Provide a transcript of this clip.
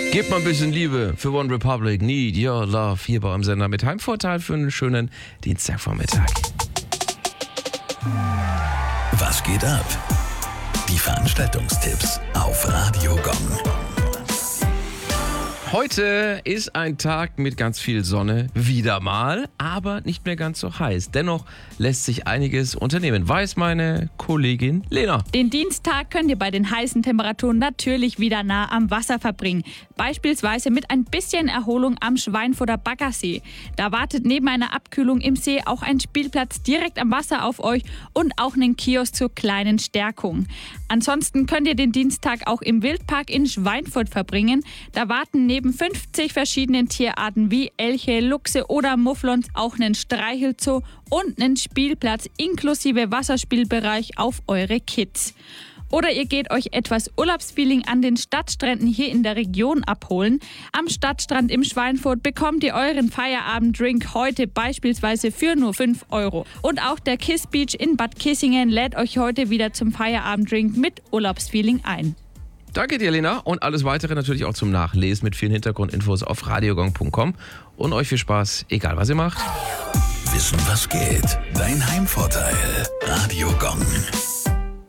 Gebt mal ein bisschen Liebe für One Republic, Need Your Love, hier bei eurem Sender mit Heimvorteil für einen schönen Dienstagvormittag. Was geht ab? Die Veranstaltungstipps auf Radio Gong. Heute ist ein Tag mit ganz viel Sonne, wieder mal, aber nicht mehr ganz so heiß. Dennoch lässt sich einiges unternehmen, weiß meine Kollegin Lena. Den Dienstag könnt ihr bei den heißen Temperaturen natürlich wieder nah am Wasser verbringen. Beispielsweise mit ein bisschen Erholung am Schweinfurter Baggersee. Da wartet neben einer Abkühlung im See auch ein Spielplatz direkt am Wasser auf euch und auch einen Kiosk zur kleinen Stärkung. Ansonsten könnt ihr den Dienstag auch im Wildpark in Schweinfurt verbringen. Da warten neben 50 verschiedenen Tierarten wie Elche, Luchse oder Mufflons auch einen Streichelzoo und einen Spielplatz inklusive Wasserspielbereich auf eure Kids. Oder ihr geht euch etwas Urlaubsfeeling an den Stadtstränden hier in der Region abholen. Am Stadtstrand im Schweinfurt bekommt ihr euren Feierabenddrink heute beispielsweise für nur 5 €. Und auch der Kiss Beach in Bad Kissingen lädt euch heute wieder zum Feierabenddrink mit Urlaubsfeeling ein. Danke dir, Lena. Und alles weitere natürlich auch zum Nachlesen mit vielen Hintergrundinfos auf radiogong.com. Und euch viel Spaß, egal was ihr macht. Wissen, was geht? Dein Heimvorteil. Radio Gong.